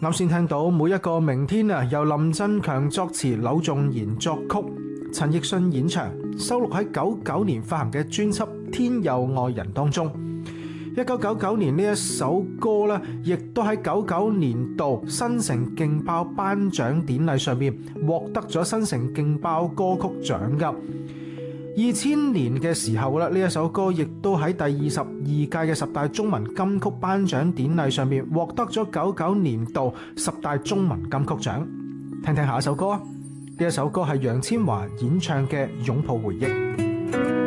啱先聽到每一個明天啊，由林振強作詞，柳重言作曲，陳奕迅演唱，收錄喺99年發行嘅專輯《天佑愛人》當中。1999年呢一首歌咧，亦都喺99年度新城勁爆頒獎典禮上面獲得咗新城勁爆歌曲獎噶。2000年嘅時候啦，呢一首歌亦都喺第22屆嘅10大中文金曲頒獎典禮上面獲得咗99年度10大中文金曲獎。聽聽下一首歌啊，呢一首歌係楊千嬅演唱嘅《擁抱回憶》。